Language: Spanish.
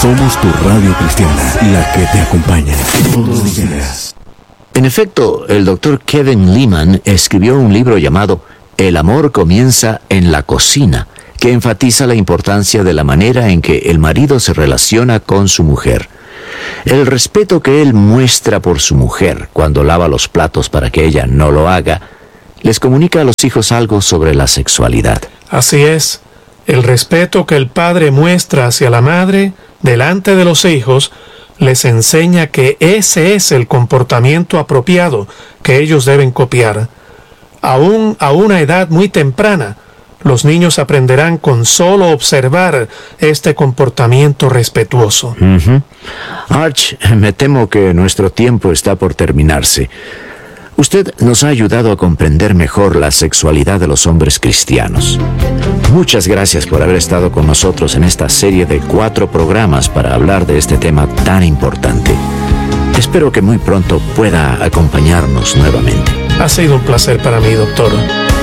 Somos tu radio cristiana, la que te acompaña todos los días. En efecto, el Dr. Kevin Leman escribió un libro llamado El amor comienza en la cocina, que enfatiza la importancia de la manera en que el marido se relaciona con su mujer. El respeto que él muestra por su mujer cuando lava los platos para que ella no lo haga, les comunica a los hijos algo sobre la sexualidad. Así es. El respeto que el padre muestra hacia la madre delante de los hijos les enseña que ese es el comportamiento apropiado que ellos deben copiar. Aún a una edad muy temprana, los niños aprenderán con solo observar este comportamiento respetuoso. Arch, me temo que nuestro tiempo está por terminarse. Usted nos ha ayudado a comprender mejor la sexualidad de los hombres cristianos. Muchas gracias por haber estado con nosotros en esta serie de 4 programas para hablar de este tema tan importante. Espero que muy pronto pueda acompañarnos nuevamente. Ha sido un placer para mí, doctor.